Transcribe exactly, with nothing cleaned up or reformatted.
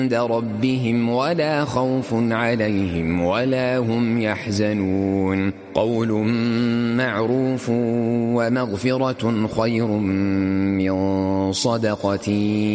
عند ربهم ولا خوف عليهم ولا هم يحزنون. قول معروف ومغفرة خير من صدقة